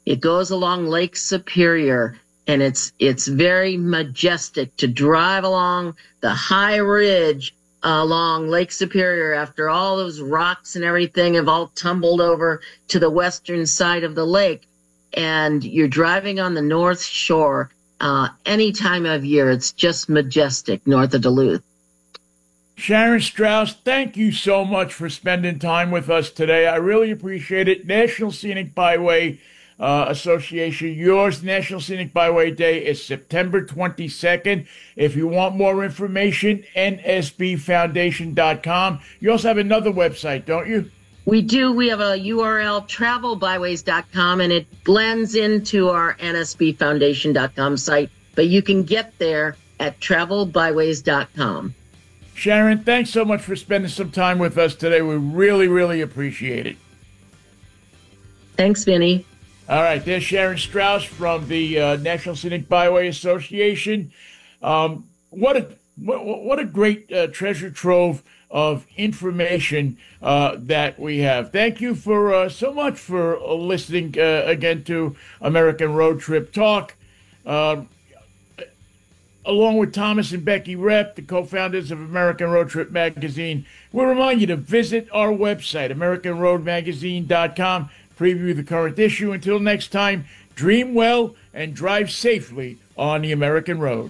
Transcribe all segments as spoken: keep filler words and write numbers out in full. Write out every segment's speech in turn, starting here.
It goes along Lake Superior, and it's it's very majestic to drive along the high ridge uh, along Lake Superior after all those rocks and everything have all tumbled over to the western side of the lake. And you're driving on the North Shore uh, any time of year. It's just majestic north of Duluth. Sharon Strauss, thank you so much for spending time with us today. I really appreciate it. National Scenic Byway uh, Association, yours National Scenic Byway Day is September twenty-second. If you want more information, N S B foundation dot com. You also have another website, don't you? We do. We have a U R L, travel byways dot com, and it blends into our N S B foundation dot com site, but you can get there at travel byways dot com. Sharon, thanks so much for spending some time with us today. We really, really appreciate it. Thanks, Vinny. All right, there's Sharon Strauss from the uh, National Scenic Byway Association. Um, what a what, what a great uh, treasure trove of information uh, that we have. Thank you for uh, so much for listening uh, again to American Road Trip Talk. Uh, Along with Thomas and Becky Rep, the co-founders of American Road Trip Magazine, we'll remind you to visit our website, American Road Magazine dot com, preview the current issue. Until next time, dream well and drive safely on the American Road.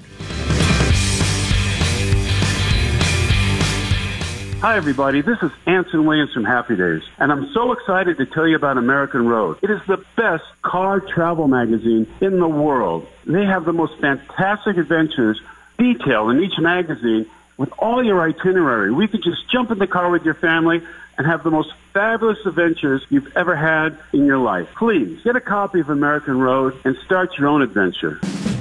Hi, everybody. This is Anson Williams from Happy Days, and I'm so excited to tell you about American Road. It is the best car travel magazine in the world. They have the most fantastic adventures detailed in each magazine with all your itinerary. We could just jump in the car with your family and have the most fabulous adventures you've ever had in your life. Please, get a copy of American Road and start your own adventure.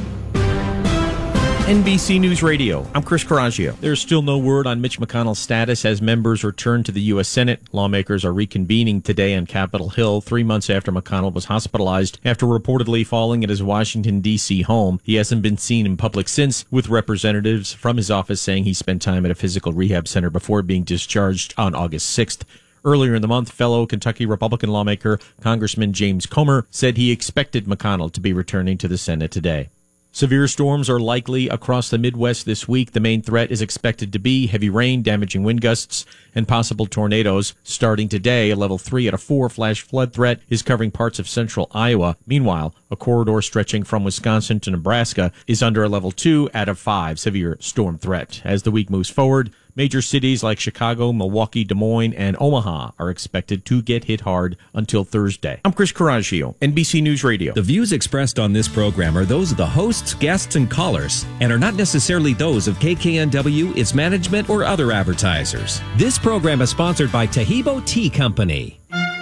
N B C News Radio, I'm Chris Coraggio. There's still no word on Mitch McConnell's status as members return to the U S Senate. Lawmakers are reconvening today on Capitol Hill, three months after McConnell was hospitalized after reportedly falling at his Washington, D C home. He hasn't been seen in public since, with representatives from his office saying he spent time at a physical rehab center before being discharged on August sixth. Earlier in the month, fellow Kentucky Republican lawmaker Congressman James Comer said he expected McConnell to be returning to the Senate today. Severe storms are likely across the Midwest this week. The main threat is expected to be heavy rain, damaging wind gusts, and possible tornadoes. Starting today, a level three out of four flash flood threat is covering parts of central Iowa. Meanwhile, a corridor stretching from Wisconsin to Nebraska is under a level two out of five severe storm threat. As the week moves forward, major cities like Chicago, Milwaukee, Des Moines, and Omaha are expected to get hit hard until Thursday. I'm Chris Coraggio, N B C News Radio. The views expressed on this program are those of the hosts, guests, and callers, and are not necessarily those of K K N W, its management, or other advertisers. This program is sponsored by Taheebo Tea Company.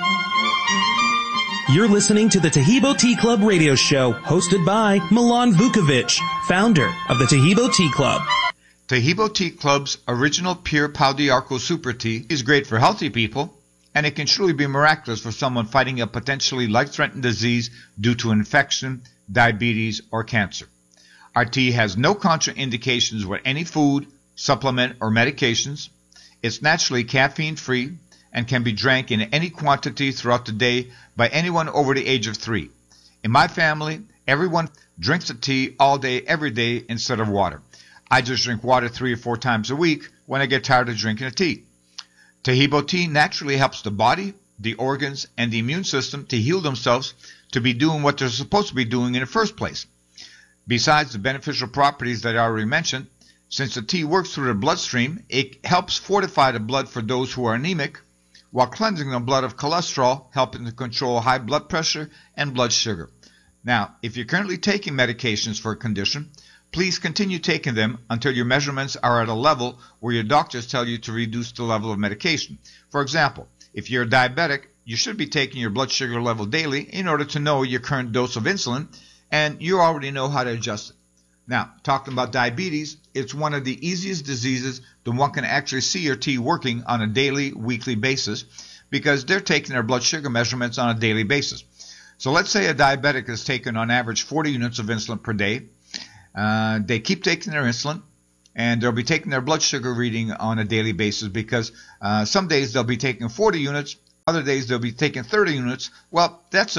You're listening to the Taheebo Tea Club radio show, hosted by Milan Vukovic, founder of the Taheebo Tea Club. Taheebo Tea Club's original pure Pau d'Arco Super Tea is great for healthy people, and it can truly be miraculous for someone fighting a potentially life-threatening disease due to infection, diabetes, or cancer. Our tea has no contraindications with any food, supplement, or medications. It's naturally caffeine-free and can be drank in any quantity throughout the day by anyone over the age of three. In my family, everyone drinks the tea all day, every day, instead of water. I just drink water three or four times a week when I get tired of drinking the tea. Taheebo tea naturally helps the body, the organs, and the immune system to heal themselves to be doing what they're supposed to be doing in the first place. Besides the beneficial properties that I already mentioned, since the tea works through the bloodstream, it helps fortify the blood for those who are anemic, while cleansing the blood of cholesterol, helping to control high blood pressure and blood sugar. Now, if you're currently taking medications for a condition, please continue taking them until your measurements are at a level where your doctors tell you to reduce the level of medication. For example, if you're diabetic, you should be taking your blood sugar level daily in order to know your current dose of insulin, and you already know how to adjust it. Now, talking about diabetes, it's one of the easiest diseases that one can actually see your tea working on a daily, weekly basis because they're taking their blood sugar measurements on a daily basis. So let's say a diabetic is taking on average forty units of insulin per day. Uh, they keep taking their insulin, and they'll be taking their blood sugar reading on a daily basis because uh, some days they'll be taking forty units, other days they'll be taking thirty units. Well, that's a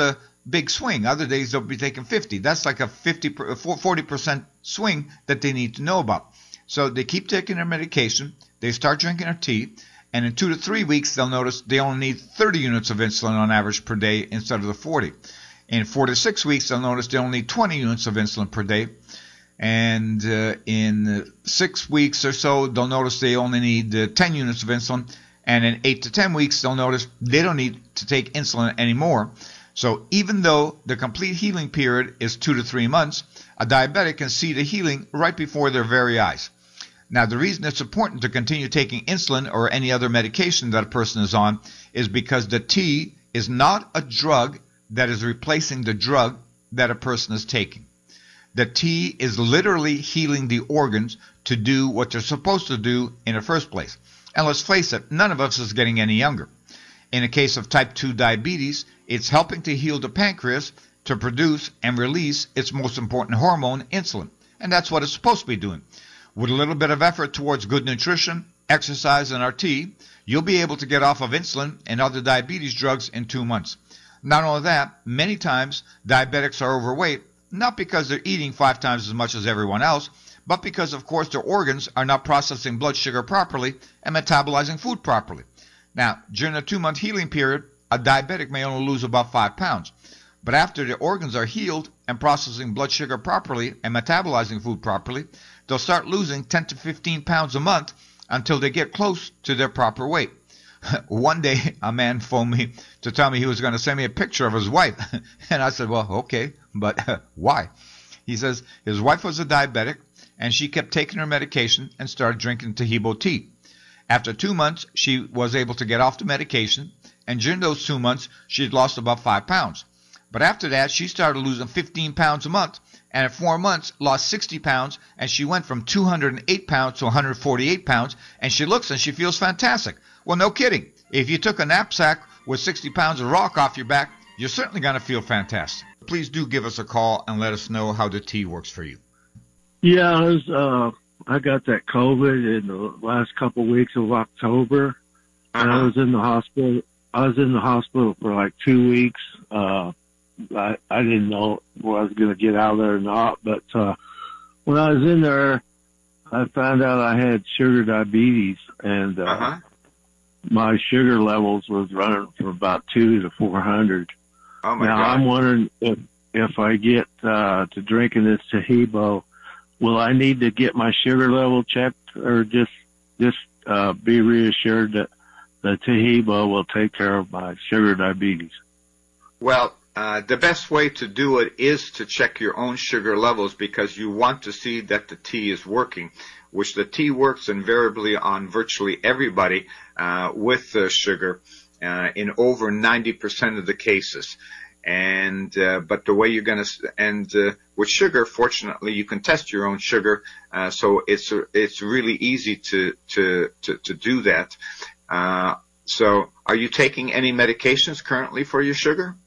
big swing. Other days they'll be taking fifty. That's like a fifty, forty percent swing that they need to know about. So they keep taking their medication, they start drinking their tea, and in two to three weeks they'll notice they only need thirty units of insulin on average per day instead of the forty. In four to six weeks they'll notice they only need twenty units of insulin per day. And uh, in six weeks or so they'll notice they only need uh, ten units of insulin. And in eight to ten weeks they'll notice they don't need to take insulin anymore. So even though the complete healing period is two to three months, a diabetic can see the healing right before their very eyes. Now, the reason it's important to continue taking insulin or any other medication that a person is on is because the tea is not a drug that is replacing the drug that a person is taking. The tea is literally healing the organs to do what they're supposed to do in the first place. And let's face it, none of us is getting any younger. In the case of type two diabetes, it's helping to heal the pancreas to produce and release its most important hormone, insulin. And that's what it's supposed to be doing. With a little bit of effort towards good nutrition, exercise, and our tea, you'll be able to get off of insulin and other diabetes drugs in two months. Not only that, many times diabetics are overweight, not because they're eating five times as much as everyone else, but because, of course, their organs are not processing blood sugar properly and metabolizing food properly. Now, during a two-month healing period, a diabetic may only lose about five pounds. But after the organs are healed and processing blood sugar properly and metabolizing food properly, they'll start losing ten to fifteen pounds a month until they get close to their proper weight. One day, a man phoned me to tell me he was going to send me a picture of his wife. And I said, well, okay, but uh, why? He says his wife was a diabetic, and she kept taking her medication and started drinking Taheebo tea. After two months, she was able to get off the medication, and during those two months, she had lost about five pounds. But after that, she started losing fifteen pounds a month, and in four months, lost sixty pounds, and she went from two hundred eight pounds to one hundred forty-eight pounds, and she looks and she feels fantastic. Well, no kidding. If you took a knapsack with sixty pounds of rock off your back, you're certainly going to feel fantastic. Please do give us a call and let us know how the tea works for you. Yeah, I, was, uh, I got that COVID in the last couple of weeks of October, and Uh-huh. I was in the hospital. I was in the hospital for like two weeks. Uh, I, I didn't know whether I was going to get out of there or not, but uh, when I was in there, I found out I had sugar diabetes, and uh, Uh-huh. my sugar levels was running from about two to four hundred. Oh, my now, God. I'm wondering if, if I get uh, to drinking this Taheebo, will I need to get my sugar level checked, or just just uh, be reassured that the Taheebo will take care of my sugar diabetes? Well, uh, the best way to do it is to check your own sugar levels, because you want to see that the tea is working, which the tea works invariably on virtually everybody uh, with uh, sugar uh, in over ninety percent of the cases. And uh, but the way you're going to and uh, with sugar, fortunately, you can test your own sugar, uh, so it's it's really easy to to to, to do that. Uh, so, are you taking any medications currently for your sugar?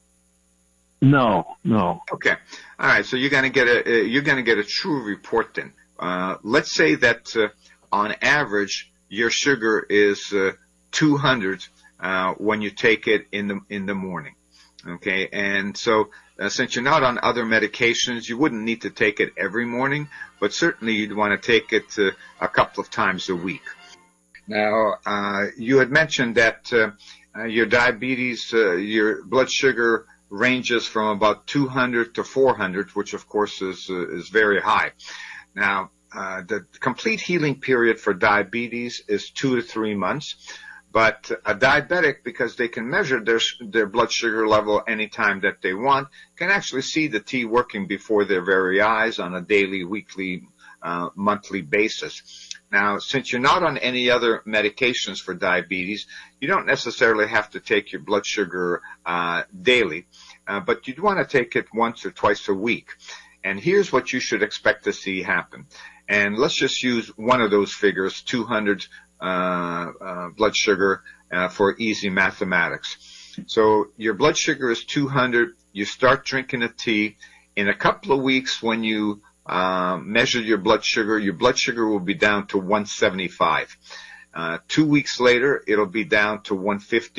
No, no. Okay, all right. So you're going to get a uh, you're going to get a true report then. Uh, let's say that uh, on average your sugar is uh, two hundred uh, when you take it in the in the morning. Okay, and so uh, since you're not on other medications, you wouldn't need to take it every morning, but certainly you'd want to take it uh, a couple of times a week. Now, uh, you had mentioned that uh, uh, your diabetes, uh, your blood sugar ranges from about two hundred to four hundred, which of course is uh, is very high. Now, uh, the complete healing period for diabetes is two to three months. But a diabetic, because they can measure their their blood sugar level anytime that they want, can actually see the tea working before their very eyes on a daily, weekly, uh, monthly basis. Now, since you're not on any other medications for diabetes, you don't necessarily have to take your blood sugar uh, daily, uh, but you'd want to take it once or twice a week. And here's what you should expect to see happen. And let's just use one of those figures, two hundred Uh, uh, blood sugar uh, for easy mathematics. So your blood sugar is two hundred. You start drinking a tea. In a couple of weeks, when you uh, measure your blood sugar, your blood sugar will be down to one seventy-five. Uh, two weeks later, it'll be down to one fifty.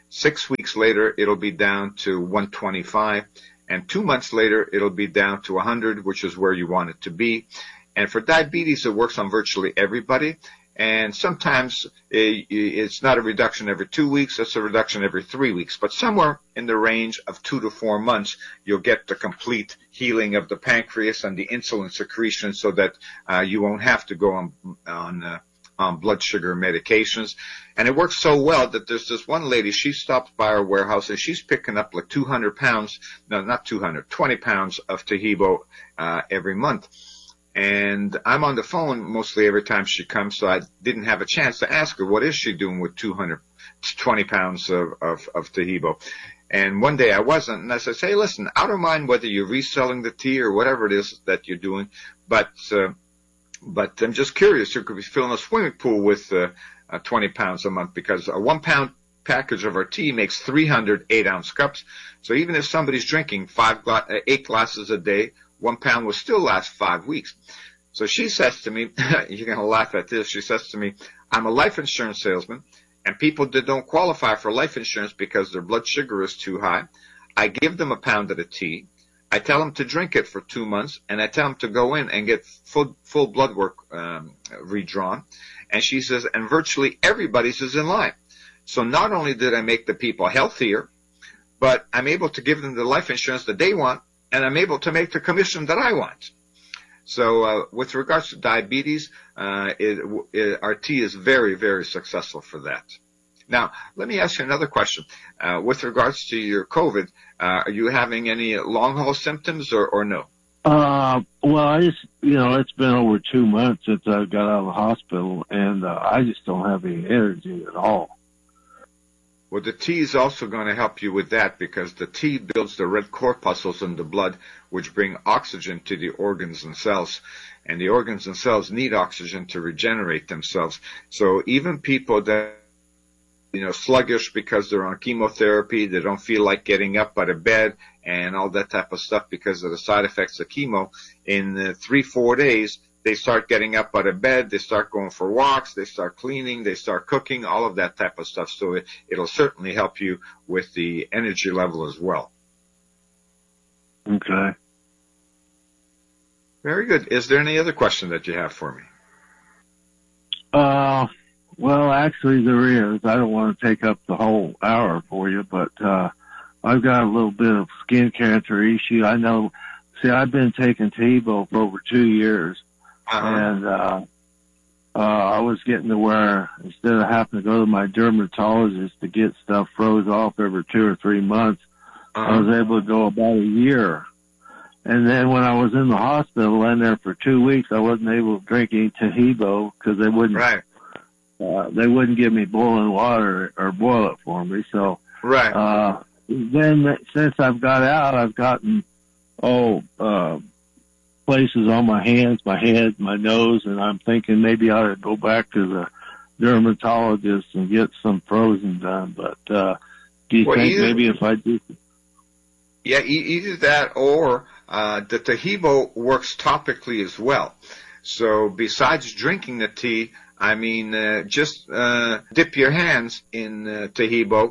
Six weeks later, it'll be down to one twenty-five. And two months later, it'll be down to one hundred, which is where you want it to be. And for diabetes, it works on virtually everybody. And sometimes it's not a reduction every two weeks, it's a reduction every three weeks. But somewhere in the range of two to four months, you'll get the complete healing of the pancreas and the insulin secretion so that uh, you won't have to go on, on, uh, on blood sugar medications. And it works so well that there's this one lady, she stops by our warehouse and she's picking up like two hundred pounds, no, not two hundred, twenty pounds of Taheebo uh, every month. And I'm on the phone mostly every time she comes, so I didn't have a chance to ask her, what is she doing with two hundred twenty pounds of, of, of Taheebo? And one day I wasn't, and I said, hey, listen, I don't mind whether you're reselling the tea or whatever it is that you're doing, but uh, but I'm just curious. You could be filling a swimming pool with uh, uh, twenty pounds a month, because a one-pound package of our tea makes three hundred eight-ounce cups. So even if somebody's drinking five gla- eight glasses a day, one pound will still last five weeks. So she says to me, you're going to laugh at this, she says to me, I'm a life insurance salesman, and people that don't qualify for life insurance because their blood sugar is too high, I give them a pound of the tea, I tell them to drink it for two months, and I tell them to go in and get full, full blood work um, redrawn. And she says, and virtually everybody's is in line. So not only did I make the people healthier, but I'm able to give them the life insurance that they want, and I'm able to make the commission that I want. So uh, with regards to diabetes, uh, it, it, our tea is very, very successful for that. Now, let me ask you another question. Uh, with regards to your COVID, uh, are you having any long-haul symptoms or, or no? Uh, well, I just, you know, it's been over two months since I got out of the hospital, and uh, I just don't have any energy at all. Well, the tea is also going to help you with that, because the tea builds the red corpuscles in the blood, which bring oxygen to the organs and cells. And the organs and cells need oxygen to regenerate themselves. So even people that, you know, sluggish because they're on chemotherapy, they don't feel like getting up out of bed and all that type of stuff because of the side effects of chemo, in uh, three, four days, they start getting up out of bed, they start going for walks, they start cleaning, they start cooking, all of that type of stuff. So it, it'll certainly help you with the energy level as well. Okay. Very good. Is there any other question that you have for me? Uh, well, actually there is. I don't want to take up the whole hour for you, but uh, I've got a little bit of skin cancer issue. I know, see, I've been taking Taheebo for over two years. Uh-huh. And, uh, uh, I was getting to where instead of having to go to my dermatologist to get stuff froze off every two or three months, uh-huh. I was able to go about a year. And then when I was in the hospital in there for two weeks, I wasn't able to drink any Taheebo because they wouldn't, right. uh, they wouldn't give me boiling water or boil it for me. So, right. uh, then since I've got out, I've gotten, oh, uh, places on my hands, my head, my nose, and I'm thinking maybe I ought to go back to the dermatologist and get some frozen done. But uh, do you well, think either, maybe if I do? Yeah, either that or uh, the Taheebo works topically as well. So besides drinking the tea, I mean, uh, just uh, dip your hands in uh, Taheebo,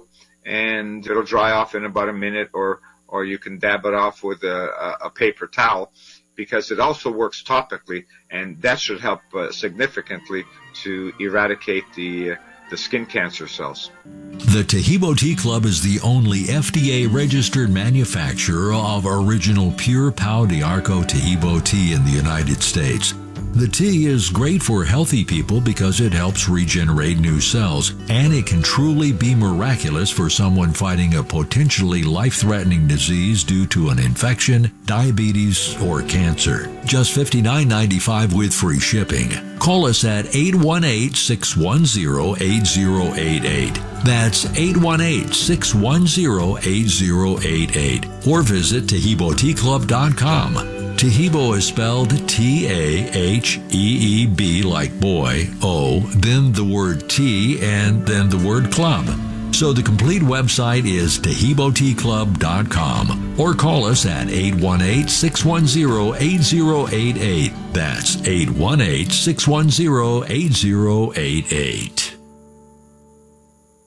and it'll dry off in about a minute, or or you can dab it off with a, a paper towel, because it also works topically, and that should help uh, significantly to eradicate the uh, the skin cancer cells. The Taheebo Tea Club is the only F D A-registered manufacturer of original pure Pau d'Arco Taheebo tea in the United States. The tea is great for healthy people because it helps regenerate new cells, and it can truly be miraculous for someone fighting a potentially life-threatening disease due to an infection, diabetes, or cancer. Just fifty-nine ninety-five with free shipping. Call us at eight one eight, six one zero, eight zero eight eight. That's eight one eight, six one zero, eight zero eight eight. Or visit Taheebo Tea Club dot com. Taheebo is spelled T A H E E B like boy, O, then the word tea, and then the word club. So the complete website is Taheebo Tea Club dot com, or call us at eight one eight, six one zero, eight zero eight eight. That's eight one eight, six one zero, eight zero eight eight.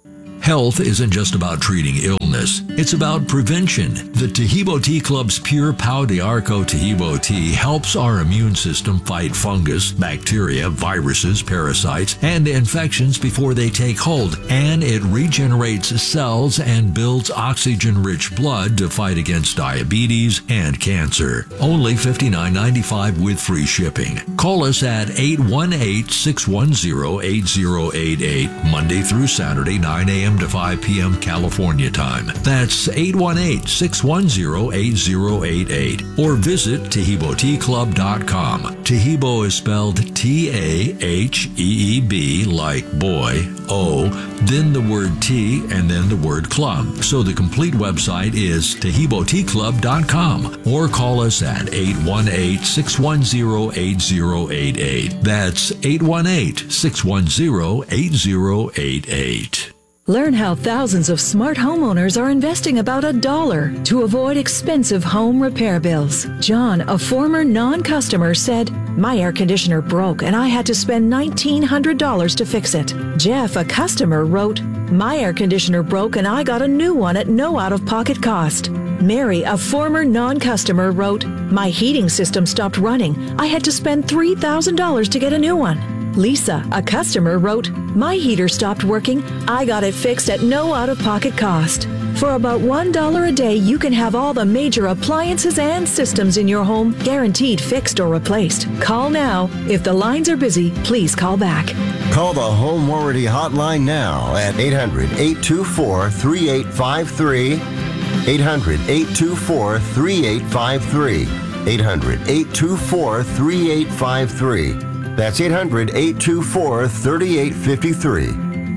Health isn't just about treating illness, it's about prevention. The Tahibo Tea Club's Pure Pau de Arco Tahibo tea helps our immune system fight fungus, bacteria, viruses, parasites, and infections before they take hold, and it regenerates cells and builds oxygen-rich blood to fight against diabetes and cancer. Only fifty-nine ninety-five with free shipping. Call us at eight one eight, six one zero, eight zero eight eight, Monday through Saturday, nine a.m. to five p.m. California time. That's eight one eight, six one zero, eight zero eight eight. Or visit Tahibo Tea Club dot com. Tahibo is spelled T A H E E B like boy, O, then the word tea, and then the word club. So the complete website is Tahibo Tea Club dot com. Or call us at eight one eight, six one zero, eight zero eight eight. That's eight one eight, six one zero, eight zero eight eight. Learn how thousands of smart homeowners are investing about a dollar to avoid expensive home repair bills. John, a former non-customer, said, "My air conditioner broke and I had to spend nineteen hundred dollars to fix it." Jeff, a customer, wrote, "My air conditioner broke and I got a new one at no out-of-pocket cost." Mary, a former non-customer, wrote, "My heating system stopped running. I had to spend three thousand dollars to get a new one." Lisa, a customer, wrote, "My heater stopped working. I got it fixed at no out-of-pocket cost." For about one dollar a day, you can have all the major appliances and systems in your home guaranteed fixed or replaced. Call now. If the lines are busy, please call back. Call the Home Warranty Hotline now at eight hundred, eight two four, three eight five three. eight hundred, eight two four, three eight five three. eight hundred, eight two four, three eight five three. That's eight hundred, eight two four, three eight five three.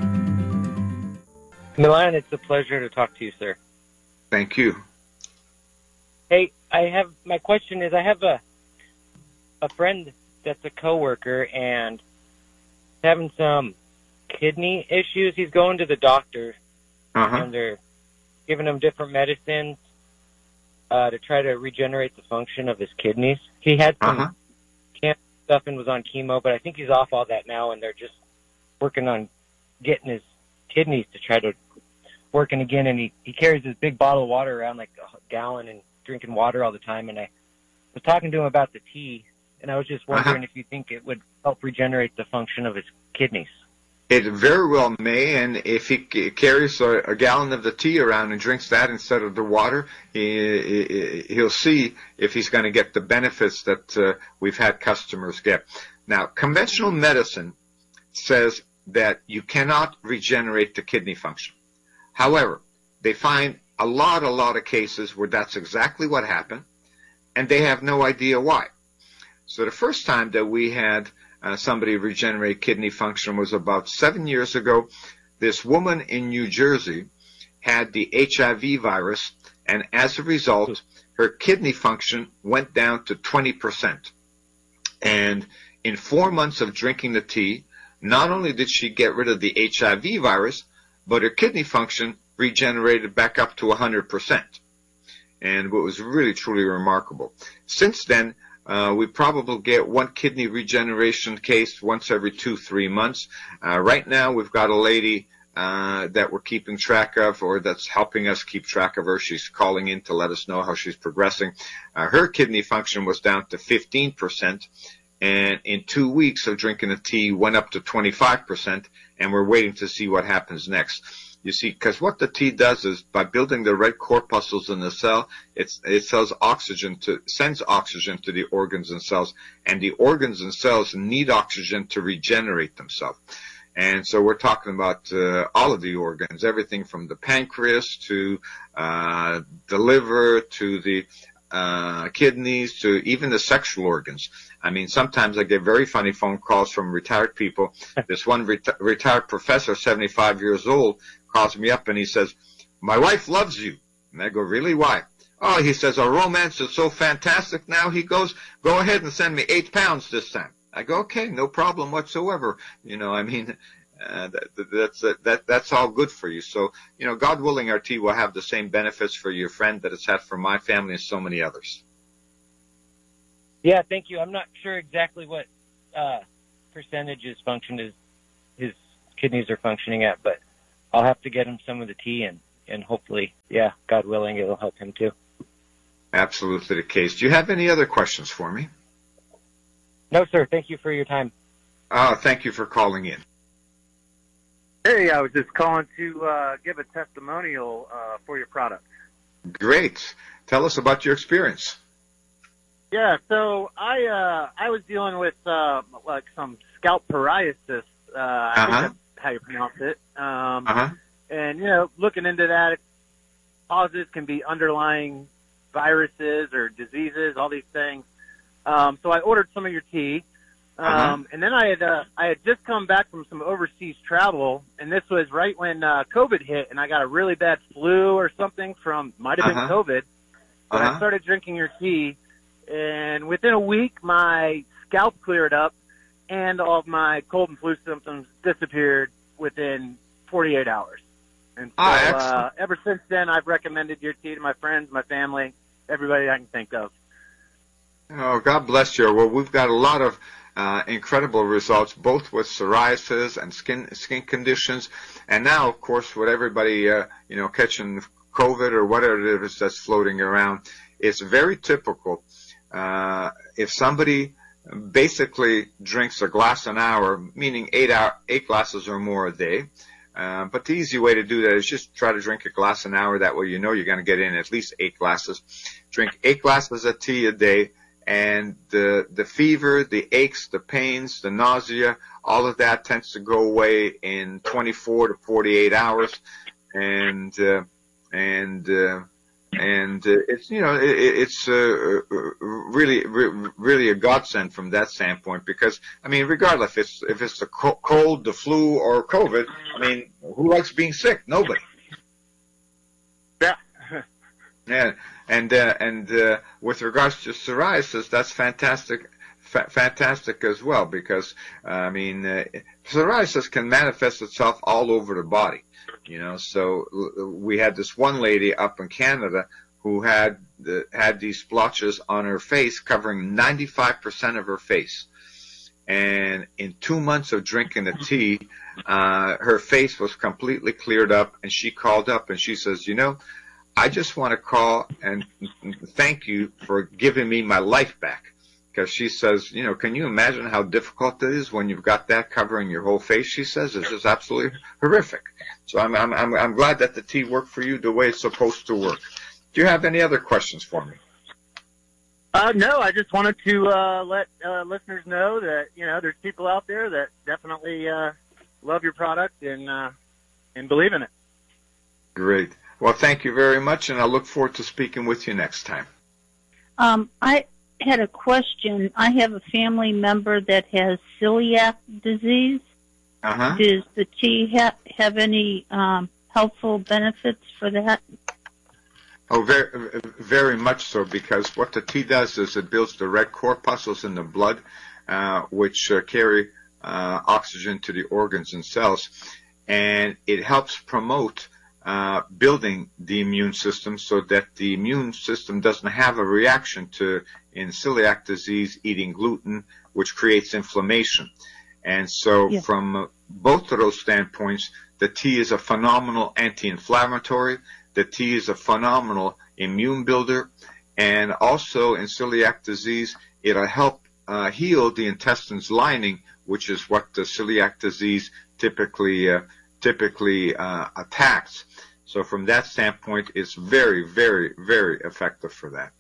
Milan, it's a pleasure to talk to you, sir. Thank you. Hey, I have, my question is, I have a a friend that's a coworker and having some kidney issues. He's going to the doctor, uh-huh. and they're giving him different medicines uh, to try to regenerate the function of his kidneys. He had some uh-huh. cancer stuff and was on chemo, but I think he's off all that now, and they're just working on getting his kidneys to try to working again. And he, he carries this big bottle of water around, like a gallon, and drinking water all the time. And I was talking to him about the tea, and I was just wondering uh-huh. if you think it would help regenerate the function of his kidneys. It very well may, and if he carries a, a gallon of the tea around and drinks that instead of the water, he, he, he'll see if he's going to get the benefits that uh, we've had customers get. Now, conventional medicine says that you cannot regenerate the kidney function. However, they find a lot, a lot of cases where that's exactly what happened, and they have no idea why. So the first time that we had Uh, somebody regenerate kidney function was about seven years ago. This woman in New Jersey had the H I V virus, and as a result, her kidney function went down to twenty percent. And in four months of drinking the tea, not only did she get rid of the H I V virus, but her kidney function regenerated back up to one hundred percent. And it was really, truly remarkable. Since then, Uh, we probably get one kidney regeneration case once every two, three months. Uh, right now, we've got a lady uh, that we're keeping track of, or that's helping us keep track of her. She's calling in to let us know how she's progressing. Uh, her kidney function was down to fifteen percent, and in two weeks of drinking the tea, went up to twenty-five percent, and we're waiting to see what happens next. You see, because what the tea does is, by building the red corpuscles in the cell, it's, it sells oxygen to, sends oxygen to the organs and cells, and the organs and cells need oxygen to regenerate themselves. And so we're talking about uh, all of the organs, everything from the pancreas to uh, the liver to the uh, kidneys to even the sexual organs. I mean, sometimes I get very funny phone calls from retired people. This one reti- retired professor, seventy-five years old, calls me up and he says, "My wife loves you." And I go, "Really? Why?" "Oh," he says, "our romance is so fantastic now." He goes, "Go ahead and send me eight pounds this time." I go, "Okay, no problem whatsoever." You know, I mean, uh, that, that's uh, that that's all good for you. So, you know, God willing, our tea will have the same benefits for your friend that it's had for my family and so many others. Yeah, thank you. I'm not sure exactly what uh, percentage his function is, his kidneys are functioning at, but I'll have to get him some of the tea, and, and hopefully, yeah, God willing, it'll help him too. Absolutely the case. Do you have any other questions for me? No, sir. Thank you for your time. Uh, thank you for calling in. Hey, I was just calling to uh, give a testimonial uh, for your product. Great. Tell us about your experience. Yeah, so I uh, I was dealing with uh, like some scalp psoriasis. Uh, I Uh-huh. think that's how you pronounce it. Um, Uh-huh. And, you know, looking into that, causes can be underlying viruses or diseases, all these things. Um, so I ordered some of your tea. Um, Uh-huh. and then I had, uh, I had just come back from some overseas travel, and this was right when, uh, COVID hit, and I got a really bad flu or something from, might have been Uh-huh. COVID. But Uh-huh. I started drinking your tea, and within a week, my scalp cleared up, and all of my cold and flu symptoms disappeared within forty-eight hours. And so, Ah, excellent. uh, ever since then, I've recommended your tea to my friends, my family, everybody I can think of. Oh, God bless you. Well, we've got a lot of uh, incredible results, both with psoriasis and skin skin conditions, and now, of course, with everybody, uh, you know, catching COVID or whatever it is that's floating around. It's very typical. Uh, if somebody basically drinks a glass an hour, meaning eight hour, eight glasses or more a day. Uh, but the easy way to do that is just try to drink a glass an hour. That way you know you're going to get in at least eight glasses. Drink eight glasses of tea a day, and the the fever, the aches, the pains, the nausea, all of that tends to go away in twenty-four to forty-eight hours. And uh, and uh, And uh, it's, you know, it, it's uh, really, re- really a godsend from that standpoint, because, I mean, regardless if it's, if it's the co- cold, the flu, or COVID, I mean, who likes being sick? Nobody. Yeah. Yeah. And, uh, and uh, with regards to psoriasis, that's fantastic. Fa- fantastic as well, because, uh, I mean, uh, psoriasis can manifest itself all over the body. You know, so we had this one lady up in Canada who had the, had these splotches on her face covering ninety-five percent of her face. And in two months of drinking the tea, uh, her face was completely cleared up, and she called up and she says, you know, I just want to call and thank you for giving me my life back. Because she says, you know, can you imagine how difficult it is when you've got that covering your whole face? She says it's just absolutely horrific. So I'm I'm I'm, I'm glad that the tea worked for you the way it's supposed to work. Do you have any other questions for me? Uh, no, I just wanted to uh, let uh, listeners know that, you know, there's people out there that definitely uh, love your product and uh, and believe in it. Great. Well, thank you very much, and I look forward to speaking with you next time. Um, I had a question. I have a family member that has celiac disease. Uh-huh. Does the tea ha- have any um, helpful benefits for that? Oh, very, very much so, because what the tea does is it builds the red corpuscles in the blood, uh, which uh, carry uh, oxygen to the organs and cells, and it helps promote uh, building the immune system so that the immune system doesn't have a reaction to, in celiac disease, eating gluten, which creates inflammation. And so Yeah. from uh, both of those standpoints, the tea is a phenomenal anti-inflammatory. The tea is a phenomenal immune builder. And also in celiac disease, it'll help uh, heal the intestines lining, which is what the celiac disease typically uh, typically uh, attacks. So from that standpoint, it's very, very, very effective for that.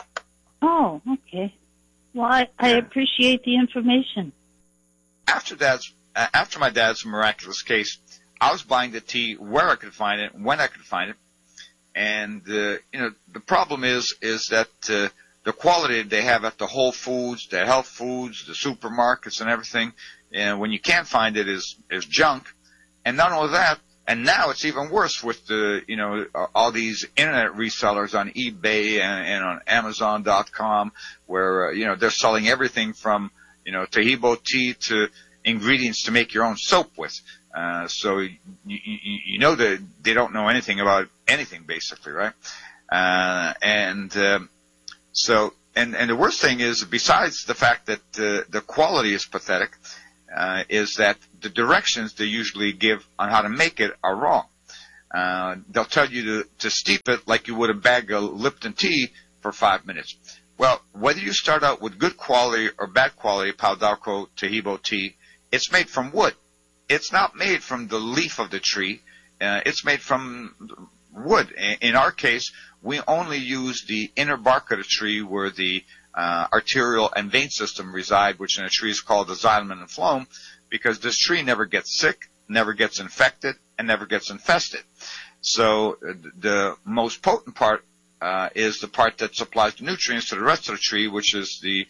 Oh, okay. Well, I, I appreciate the information. After dad's, uh, after my dad's miraculous case, I was buying the tea where I could find it, when I could find it, and uh, you know the problem is is that uh, the quality they have at the Whole Foods, the health foods, the supermarkets, and everything, and when you can't find it is is junk. And not only that, and now it's even worse with the you know all these internet resellers on eBay and, and on Amazon dot com, where uh, you know they're selling everything from you know Tahibo tea to ingredients to make your own soap with. Uh, so you, you, you know that they don't know anything about anything, basically, right? Uh, and um, so, and, and the worst thing is, besides the fact that uh, the quality is pathetic, uh, is that the directions they usually give on how to make it are wrong. Uh, they'll tell you to, to steep it like you would a bag of Lipton tea for five minutes. Well, whether you start out with good quality or bad quality Pau d'Arco Tahibo tea, it's made from wood. It's not made from the leaf of the tree. Uh, it's made from wood. In our case, we only use the inner bark of the tree where the uh, arterial and vein system reside, which in a tree is called the xylem and phloem, because this tree never gets sick, never gets infected, and never gets infested. So uh, the most potent part uh, is the part that supplies the nutrients to the rest of the tree, which is the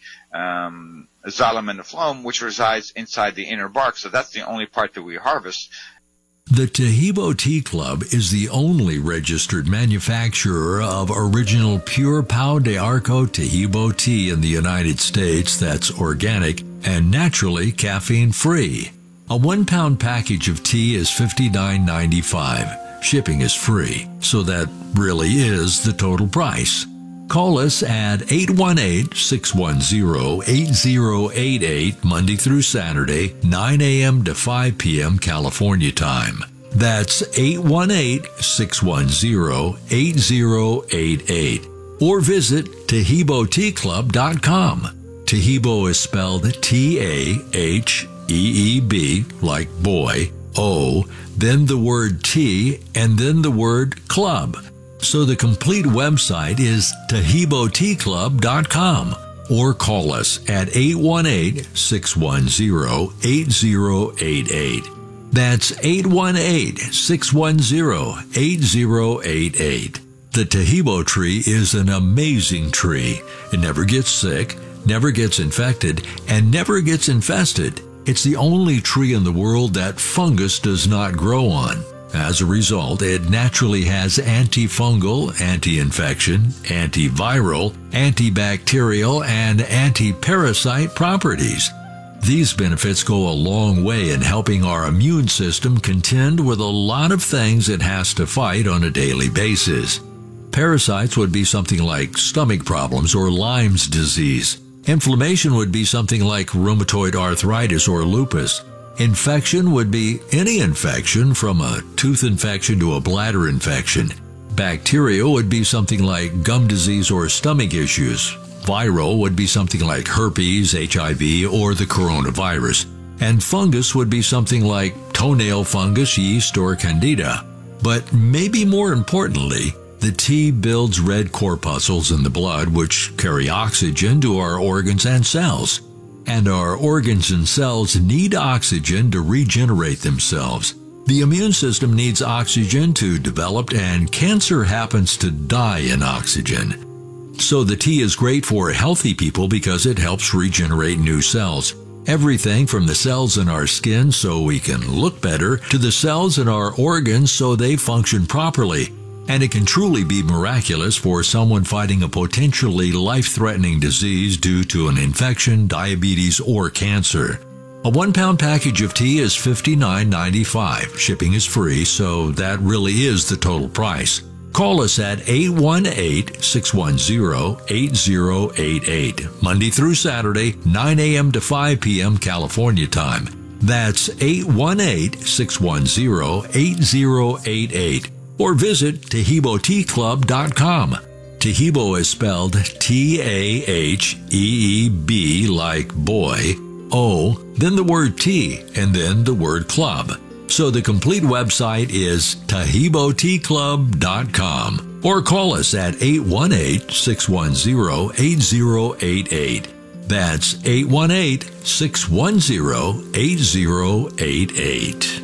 um, xylem and the phloem, which resides inside the inner bark. So that's the only part that we harvest. The Tahibo Tea Club is the only registered manufacturer of original pure Pau d'Arco Tahibo tea in the United States that's organic and naturally caffeine-free. A one-pound package of tea is fifty-nine ninety-five. Shipping is free, so that really is the total price. Call us at eight one eight, six one zero, eight zero eight eight Monday through Saturday, nine a.m. to five p.m. California time. That's eight one eight, six one zero, eight zero eight eight. Or visit Tahibo Tea Club dot com. Tahibo is spelled T A H E E B, like boy, O, then the word tea, and then the word club. So the complete website is Tahibo Tea Club dot com, or call us at eight one eight, six one zero, eight zero eight eight. That's eight one eight, six one zero, eight zero eight eight. The Tahibo tree is an amazing tree. It never gets sick, never gets infected, and never gets infested. It's the only tree in the world that fungus does not grow on. As a result, it naturally has antifungal, anti-infection, antiviral, antibacterial, and anti-parasite properties. These benefits go a long way in helping our immune system contend with a lot of things it has to fight on a daily basis. Parasites would be something like stomach problems or Lyme's disease. Inflammation would be something like rheumatoid arthritis or lupus. Infection would be any infection, from a tooth infection to a bladder infection. Bacteria would be something like gum disease or stomach issues. Viral would be something like herpes, H I V, or the coronavirus. And fungus would be something like toenail fungus, yeast, or candida. But maybe more importantly, the tea builds red corpuscles in the blood, which carry oxygen to our organs and cells. And our organs and cells need oxygen to regenerate themselves. The immune system needs oxygen to develop, and cancer happens to die in oxygen. So the tea is great for healthy people because it helps regenerate new cells. Everything from the cells in our skin so we can look better to the cells in our organs so they function properly. And it can truly be miraculous for someone fighting a potentially life-threatening disease due to an infection, diabetes, or cancer. A one-pound package of tea is fifty-nine ninety-five. Shipping is free, so that really is the total price. Call us at eight one eight, six one zero, eight zero eight eight, Monday through Saturday, nine a.m. to five p.m. California time. That's eight one eight, six one zero, eight zero eight eight. Or visit Tahibo Tea Club dot com. Tahibo is spelled T A H E E B, like boy, O, then the word tea, and then the word club. So the complete website is Tahibo Tea Club dot com. Or call us at eight one eight, six one zero, eight zero eight eight. That's eight one eight, six one zero, eight zero eight eight.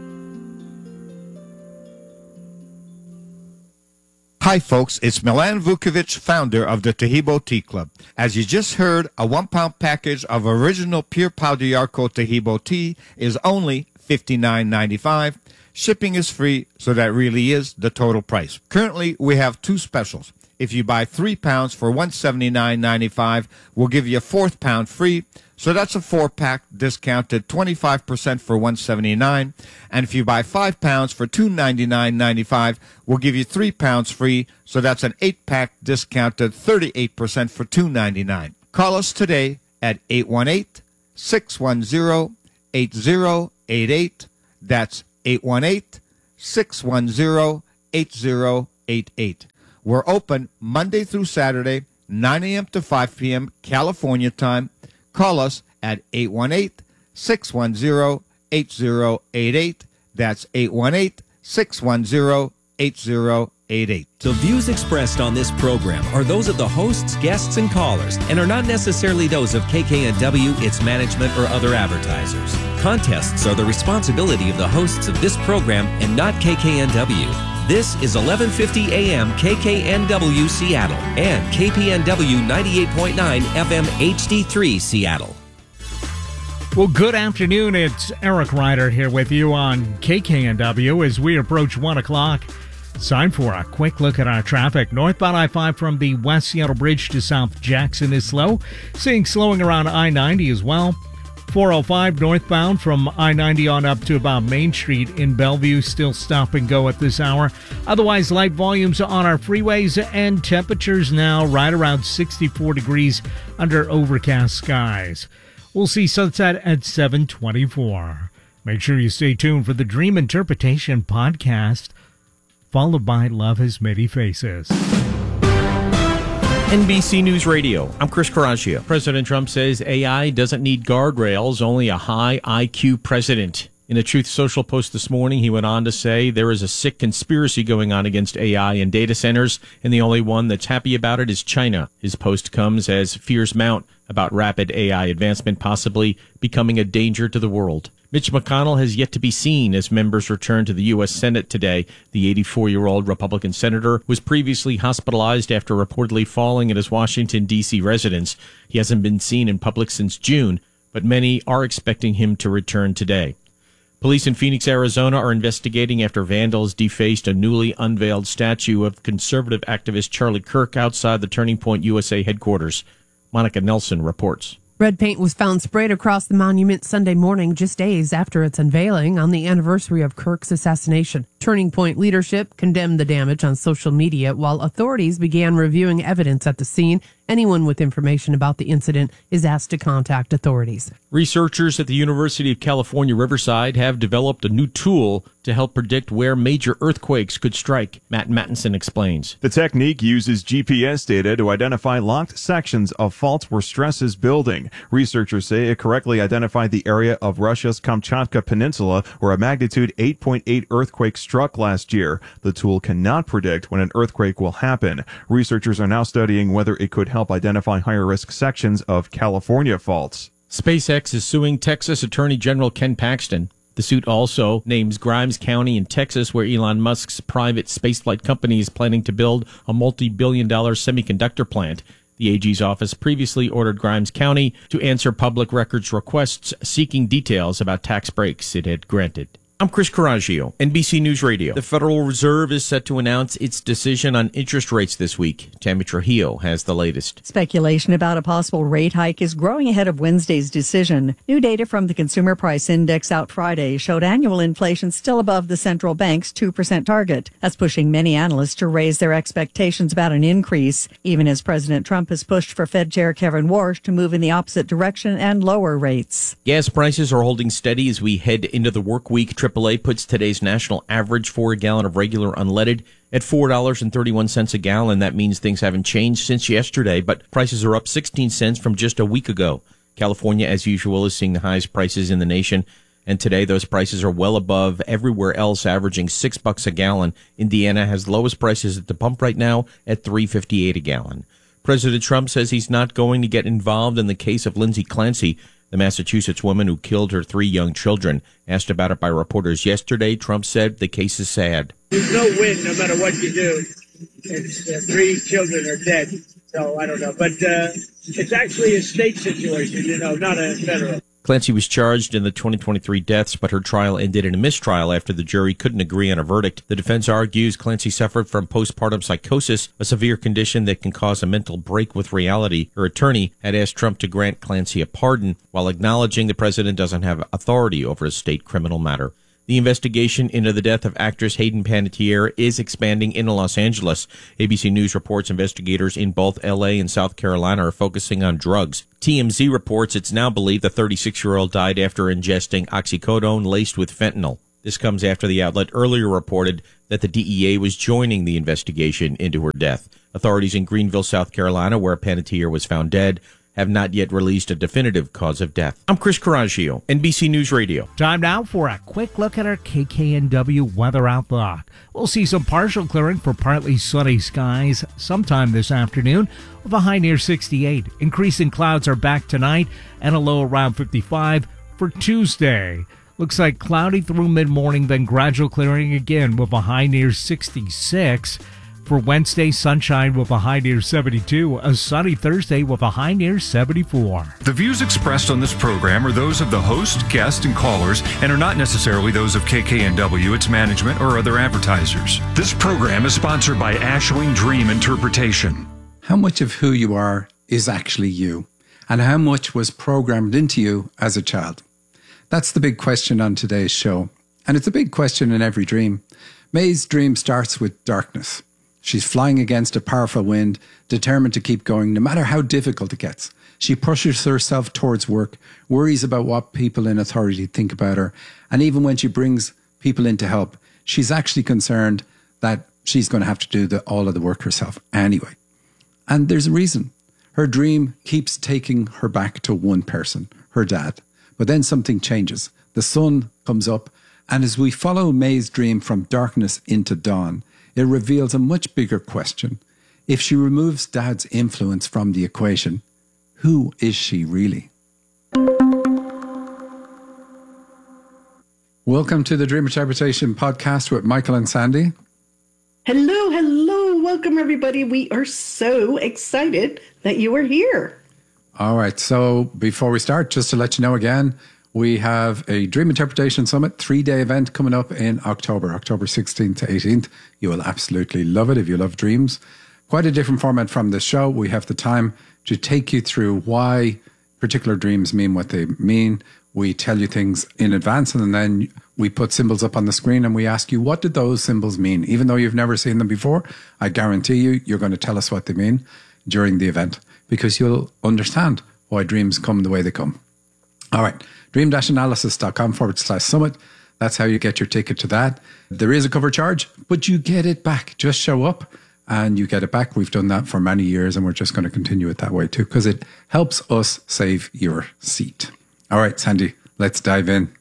Hi folks, it's Milan Vukovic, founder of the Tahibo Tea Club. As you just heard, a one-pound package of original pure Pau d'Arco Tahibo tea is only fifty-nine ninety-five. Shipping is free, so that really is the total price. Currently, we have two specials. If you buy three pounds for one hundred seventy-nine ninety-five, we'll give you a fourth pound free. So that's a four-pack discounted twenty-five percent for one hundred seventy-nine dollars. And if you buy five pounds for two hundred ninety-nine ninety-five, we'll give you three pounds free. So that's an eight-pack discounted thirty-eight percent for two hundred ninety-nine dollars. Call us today at eight one eight, six one zero, eight zero eight eight. That's eight one eight, six one zero, eight zero eight eight. We're open Monday through Saturday, nine a.m. to five p.m. California time. Call us at eight one eight, six one zero, eight zero eight eight. That's eight one eight, six one zero, eight zero eight eight. The views expressed on this program are those of the hosts, guests, and callers, and are not necessarily those of K K N W, its management, or other advertisers. Contests are the responsibility of the hosts of this program and not K K N W. This is eleven fifty A M K K N W Seattle and K P N W ninety-eight point nine F M H D three Seattle. Well, good afternoon. It's Eric Ryder here with you on K K N W as we approach one o'clock. It's time for a quick look at our traffic. Northbound I five from the West Seattle Bridge to South Jackson is slow. Seeing slowing around I ninety as well. four oh five northbound from I ninety on up to about Main Street in Bellevue. Still stop and go at this hour. Otherwise, light volumes on our freeways and temperatures now right around sixty-four degrees under overcast skies. We'll see sunset at seven twenty-four. Make sure you stay tuned for the Dream Interpretation podcast, followed by Love Has Many Faces. N B C News Radio, I'm Chris Coraggio. President Trump says A I doesn't need guardrails, only a high I Q president. In a Truth Social post this morning, he went on to say there is a sick conspiracy going on against A I and data centers, and the only one that's happy about it is China. His post comes as fears mount about rapid A I advancement possibly becoming a danger to the world. Mitch McConnell has yet to be seen as members return to the U S Senate today. The eighty-four-year-old Republican senator was previously hospitalized after reportedly falling at his Washington, D C residence. He hasn't been seen in public since June, but many are expecting him to return today. Police in Phoenix, Arizona are investigating after vandals defaced a newly unveiled statue of conservative activist Charlie Kirk outside the Turning Point U S A headquarters. Monica Nelson reports. Red paint was found sprayed across the monument Sunday morning, just days after its unveiling on the anniversary of Kirk's assassination. Turning Point leadership condemned the damage on social media, while authorities began reviewing evidence at the scene. Anyone with information about the incident is asked to contact authorities. Researchers at the University of California, Riverside have developed a new tool to help predict where major earthquakes could strike. Matt Mattinson explains. The technique uses G P S data to identify locked sections of faults where stress is building. Researchers say it correctly identified the area of Russia's Kamchatka Peninsula where a magnitude eight point eight earthquake struck last year. The tool cannot predict when an earthquake will happen. Researchers are now studying whether it could help identify higher risk sections of California faults. SpaceX is suing Texas Attorney General Ken Paxton. The suit also names Grimes County in Texas, where Elon Musk's private spaceflight company is planning to build a multi-billion dollar semiconductor plant. The A G's office previously ordered Grimes County to answer public records requests seeking details about tax breaks it had granted. I'm Chris Coraggio, N B C News Radio. The Federal Reserve is set to announce its decision on interest rates this week. Tammy Trujillo has the latest. Speculation about a possible rate hike is growing ahead of Wednesday's decision. New data from the Consumer Price Index out Friday showed annual inflation still above the central bank's two percent target. That's pushing many analysts to raise their expectations about an increase, even as President Trump has pushed for Fed Chair Kevin Warsh to move in the opposite direction and lower rates. Gas prices are holding steady as we head into the work week. triple A puts today's national average for a gallon of regular unleaded at four dollars and thirty-one cents a gallon. That means things haven't changed since yesterday, but prices are up sixteen cents from just a week ago. California, as usual, is seeing the highest prices in the nation, and today those prices are well above everywhere else, averaging six bucks a gallon. Indiana has lowest prices at the pump right now at three fifty-eight a gallon. President Trump says he's not going to get involved in the case of Lindsay Clancy, the Massachusetts woman who killed her three young children. Asked about it by reporters yesterday, Trump said the case is sad. There's no win no matter what you do. It's, uh, three children are dead, so I don't know. But uh, it's actually a state situation, you know, not a federal. Clancy was charged in the twenty twenty-three deaths, but her trial ended in a mistrial after the jury couldn't agree on a verdict. The defense argues Clancy suffered from postpartum psychosis, a severe condition that can cause a mental break with reality. Her attorney had asked Trump to grant Clancy a pardon while acknowledging the president doesn't have authority over a state criminal matter. The investigation into the death of actress Hayden Panettiere is expanding into Los Angeles. A B C News reports investigators in both L A and South Carolina are focusing on drugs. T M Z reports it's now believed the thirty-six-year-old died after ingesting oxycodone laced with fentanyl. This comes after the outlet earlier reported that the D E A was joining the investigation into her death. Authorities in Greenville, South Carolina, where Panettiere was found dead, have not yet released a definitive cause of death. I'm Chris Coraggio, N B C News Radio. Time now for a quick look at our K K N W weather outlook. We'll see some partial clearing for partly sunny skies sometime this afternoon with a high near sixty-eight. Increasing clouds are back tonight and a low around fifty-five for Tuesday. Looks like cloudy through mid-morning, then gradual clearing again with a high near sixty-six. For Wednesday, sunshine with a high near seventy-two, a sunny Thursday with a high near seventy-four. The views expressed on this program are those of the host, guest, and callers, and are not necessarily those of K K N W, its management, or other advertisers. This program is sponsored by Ashwing Dream Interpretation. How much of who you are is actually you? And how much was programmed into you as a child? That's the big question on today's show. And it's a big question in every dream. May's dream starts with darkness. She's flying against a powerful wind, determined to keep going no matter how difficult it gets. She pushes herself towards work, worries about what people in authority think about her, and even when she brings people in to help, she's actually concerned that she's going to have to do the, all of the work herself anyway. And there's a reason. Her dream keeps taking her back to one person, her dad. But then something changes. The sun comes up, and as we follow May's dream from darkness into dawn, it reveals a much bigger question. If she removes Dad's influence from the equation, who is she really? Welcome to the Dream Interpretation Podcast with Michael and Sandy. Hello, hello. Welcome, everybody. We are so excited that you are here. All right. So before we start, just to let you know again, we have a Dream Interpretation Summit, three-day event coming up in October, October sixteenth to eighteenth. You will absolutely love it if you love dreams. Quite a different format from this show. We have the time to take you through why particular dreams mean what they mean. We tell you things in advance, and then we put symbols up on the screen and we ask you, what did those symbols mean? Even though you've never seen them before, I guarantee you, you're going to tell us what they mean during the event, because you'll understand why dreams come the way they come. All right. dream-analysis.com forward slash summit. That's how you get your ticket to that. There is a cover charge, but you get it back. Just show up and you get it back. We've done that for many years and we're just going to continue it that way too, because it helps us save your seat. All right, Sandy, let's dive in.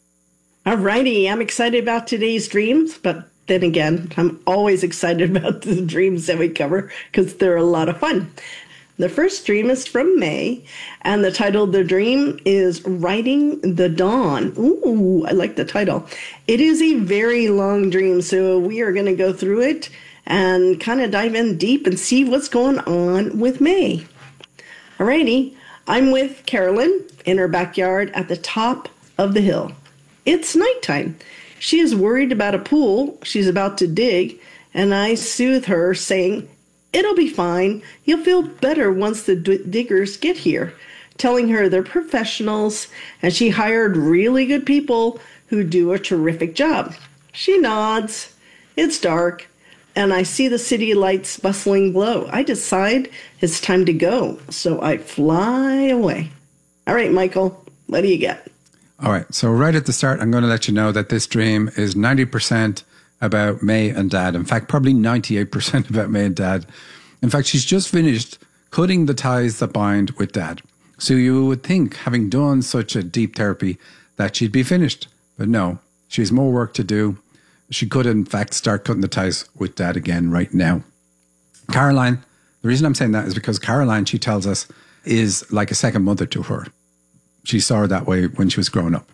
All righty. I'm excited about today's dreams, but then again, I'm always excited about the dreams that we cover because they're a lot of fun. The first dream is from May, and the title of the dream is Riding the Dawn. Ooh, I like the title. It is a very long dream, so we are going to go through it and kind of dive in deep and see what's going on with May. Alrighty, I'm with Carolyn in her backyard at the top of the hill. It's nighttime. She is worried about a pool she's about to dig, and I soothe her, saying, "It'll be fine. You'll feel better once the d- diggers get here," telling her they're professionals and she hired really good people who do a terrific job. She nods. It's dark, and I see the city lights bustling below. I decide it's time to go, so I fly away. All right, Michael, what do you get? All right. So right at the start, I'm going to let you know that this dream is ninety percent about May and Dad. In fact, probably ninety-eight percent about May and Dad. In fact, she's just finished cutting the ties that bind with Dad. So you would think, having done such a deep therapy, that she'd be finished. But no, she has more work to do. She could, in fact, start cutting the ties with Dad again right now. Caroline, the reason I'm saying that is because Caroline, she tells us, is like a second mother to her. She saw her that way when she was growing up.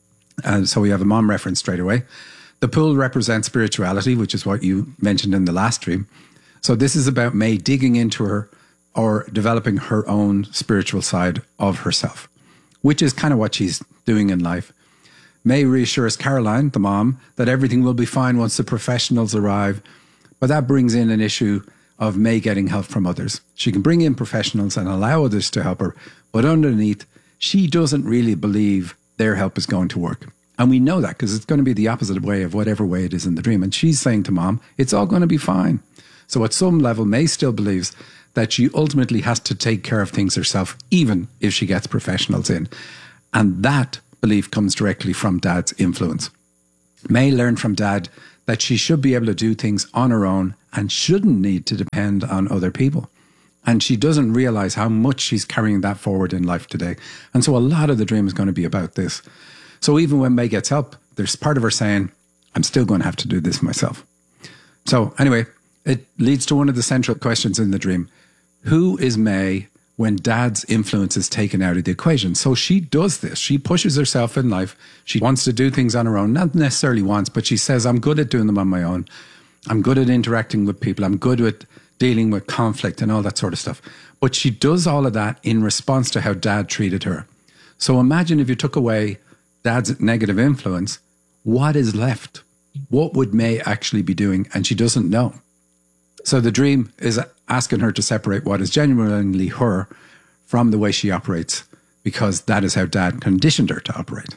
And so we have a mom reference straight away. The pool represents spirituality, which is what you mentioned in the last dream. So this is about May digging into her or developing her own spiritual side of herself, which is kind of what she's doing in life. May reassures Caroline, the mom, that everything will be fine once the professionals arrive. But that brings in an issue of May getting help from others. She can bring in professionals and allow others to help her, but underneath, she doesn't really believe their help is going to work. And we know that because it's going to be the opposite way of whatever way it is in the dream. And she's saying to mom, it's all going to be fine. So at some level, May still believes that she ultimately has to take care of things herself, even if she gets professionals in. And that belief comes directly from Dad's influence. May learned from Dad that she should be able to do things on her own and shouldn't need to depend on other people. And she doesn't realize how much she's carrying that forward in life today. And so a lot of the dream is going to be about this. So even when May gets help, there's part of her saying, I'm still going to have to do this myself. So anyway, it leads to one of the central questions in the dream. Who is May when Dad's influence is taken out of the equation? So she does this. She pushes herself in life. She wants to do things on her own. Not necessarily wants, but she says, I'm good at doing them on my own. I'm good at interacting with people. I'm good at dealing with conflict and all that sort of stuff. But she does all of that in response to how Dad treated her. So imagine if you took away Dad's negative influence, what is left? What would May actually be doing? And she doesn't know. So the dream is asking her to separate what is genuinely her from the way she operates, because that is how Dad conditioned her to operate.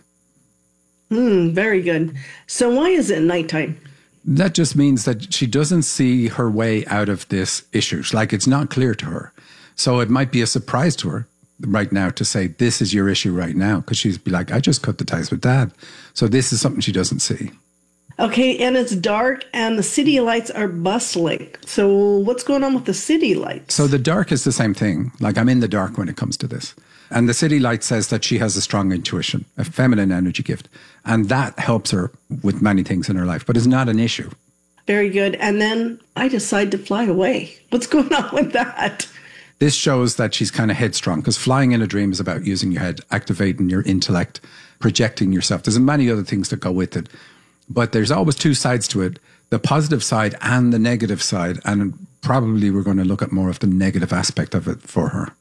Hmm, very good. So why is it nighttime? That just means that she doesn't see her way out of this issue. Like, it's not clear to her. So it might be a surprise to her right now to say, this is your issue right now, because she'd be like, I just cut the ties with Dad. So this is something she doesn't see. Okay, and it's dark and the city lights are bustling. So what's going on with the city lights? So the dark is the same thing. Like, I'm in the dark when it comes to this. And the city light says that she has a strong intuition, a feminine energy gift. And that helps her with many things in her life, but it's not an issue. Very good. And then I decide to fly away. What's going on with that? This shows that she's kind of headstrong, because flying in a dream is about using your head, activating your intellect, projecting yourself. There's many other things that go with it. But there's always two sides to it, the positive side and the negative side. And probably we're going to look at more of the negative aspect of it for her.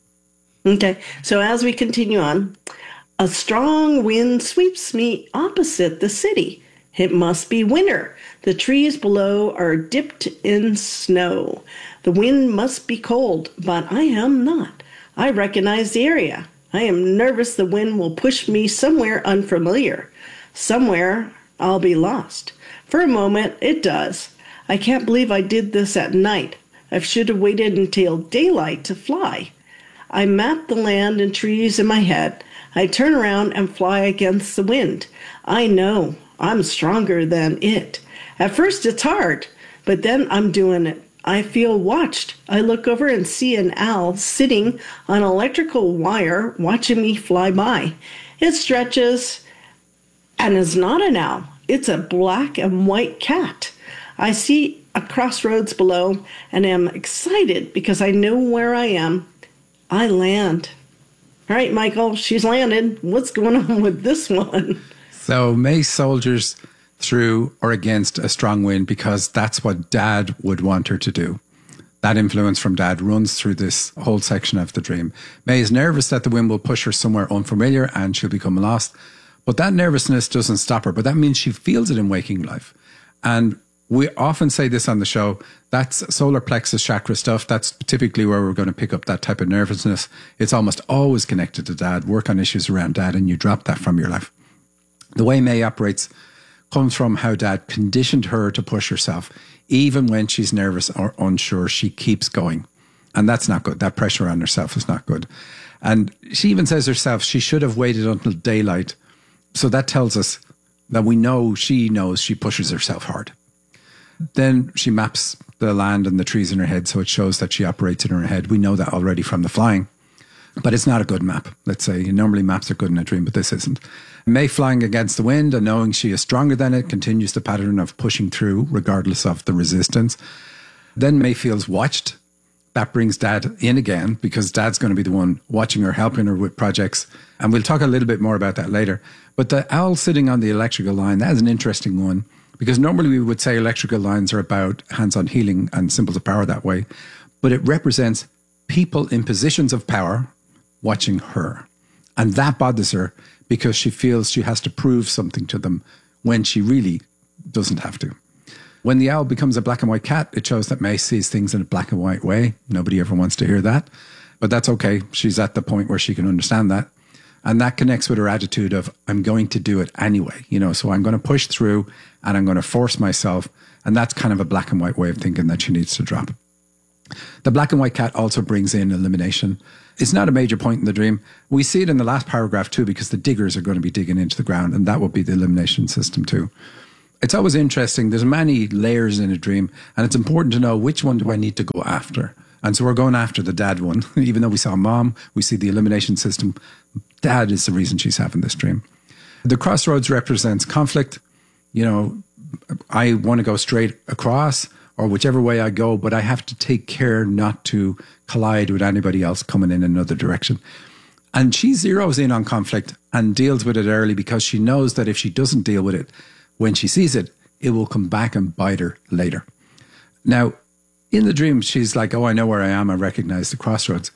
Okay, so as we continue on, a strong wind sweeps me opposite the city. It must be winter. The trees below are dipped in snow. The wind must be cold, but I am not. I recognize the area. I am nervous the wind will push me somewhere unfamiliar. Somewhere I'll be lost. For a moment, it does. I can't believe I did this at night. I should have waited until daylight to fly. I map the land and trees in my head. I turn around and fly against the wind. I know I'm stronger than it. At first it's hard, but then I'm doing it. I feel watched. I look over and see an owl sitting on an electrical wire watching me fly by. It stretches and is not an owl. It's a black and white cat. I see a crossroads below and am excited because I know where I am. I land. All right, Michael, she's landed. What's going on with this one? So May soldiers through or against a strong wind because that's what Dad would want her to do. That influence from Dad runs through this whole section of the dream. May is nervous that the wind will push her somewhere unfamiliar and she'll become lost. But that nervousness doesn't stop her. But that means she feels it in waking life. And we often say this on the show, that's solar plexus chakra stuff. That's typically where we're going to pick up that type of nervousness. It's almost always connected to Dad. Work on issues around Dad and you drop that from your life. The way May operates comes from how Dad conditioned her to push herself. Even when she's nervous or unsure, she keeps going. And that's not good. That pressure on herself is not good. And she even says herself, she should have waited until daylight. So that tells us that we know she knows she pushes herself hard. Then she maps the land and the trees in her head, so it shows that she operates in her head. We know that already from the flying, but it's not a good map. Let's say normally maps are good in a dream, but this isn't. May flying against the wind and knowing she is stronger than it continues the pattern of pushing through regardless of the resistance. Then May feels watched. That brings Dad in again because Dad's going to be the one watching her, helping her with projects. And we'll talk a little bit more about that later. But the owl sitting on the electrical line, that is an interesting one. Because normally we would say electrical lines are about hands-on healing and symbols of power that way. But it represents people in positions of power watching her. And that bothers her because she feels she has to prove something to them when she really doesn't have to. When the owl becomes a black and white cat, it shows that May sees things in a black and white way. Nobody ever wants to hear that. But that's okay. She's at the point where she can understand that. And that connects with her attitude of, I'm going to do it anyway, you know, so I'm going to push through and I'm going to force myself. And that's kind of a black and white way of thinking that she needs to drop. The black and white cat also brings in elimination. It's not a major point in the dream. We see it in the last paragraph too, because the diggers are going to be digging into the ground, and that would be the elimination system too. It's always interesting. There's many layers in a dream, and it's important to know which one do I need to go after. And so we're going after the dad one. Even though we saw mom, we see the elimination system. Dad is the reason she's having this dream. The crossroads represents conflict. You know, I want to go straight across or whichever way I go, but I have to take care not to collide with anybody else coming in another direction. And she zeroes in on conflict and deals with it early because she knows that if she doesn't deal with it, when she sees it, it will come back and bite her later. Now, in the dream, she's like, oh, I know where I am. I recognize the crossroads.